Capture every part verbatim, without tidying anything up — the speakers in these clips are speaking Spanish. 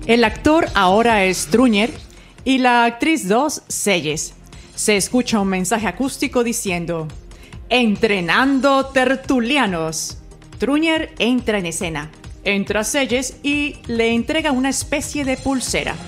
El actor ahora es Truñer y la actriz dos, Selles. Se escucha un mensaje acústico diciendo: entrenando tertulianos. Truñer entra en escena. Entra Selles y le entrega una especie de pulsera.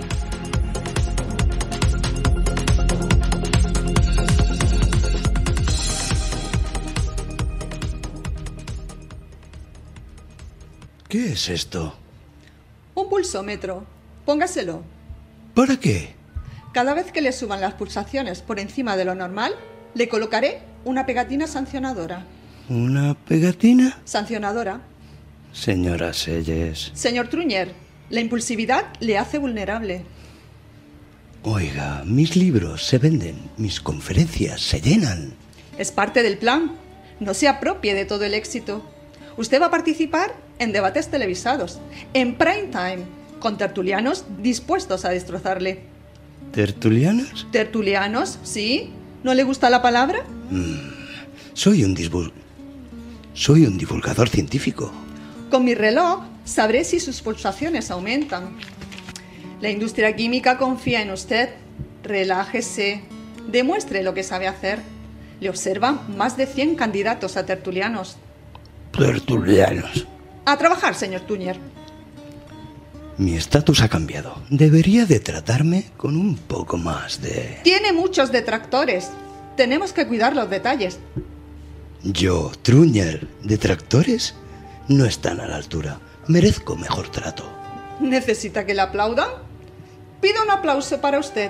¿Qué es esto? Un pulsómetro. Póngaselo. ¿Para qué? Cada vez que le suban las pulsaciones por encima de lo normal, le colocaré una pegatina sancionadora. ¿Una pegatina? Sancionadora. Señora Selles. Señor Truñer, la impulsividad le hace vulnerable. Oiga, mis libros se venden, mis conferencias se llenan. Es parte del plan. No se apropie de todo el éxito. Usted va a participar en debates televisados, en prime time, con tertulianos dispuestos a destrozarle. ¿Tertulianos? ¿Tertulianos? ¿Sí? ¿No le gusta la palabra? Mm, soy un disvul... Soy un divulgador científico. Con mi reloj sabré si sus pulsaciones aumentan. La industria química confía en usted. Relájese. Demuestre lo que sabe hacer. Le observan más de cien candidatos a tertulianos. Tertulianos. A trabajar, señor Truñer. Mi estatus ha cambiado. Debería de tratarme con un poco más de... Tiene muchos detractores. Tenemos que cuidar los detalles. Yo, Truñer, ¿detractores? No están a la altura. Merezco mejor trato. ¿Necesita que le aplaudan? Pido un aplauso para usted.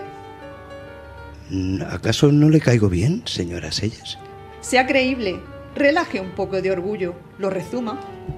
¿Acaso no le caigo bien, señora Selles? Sea creíble. Relaje un poco de orgullo. Lo rezuma.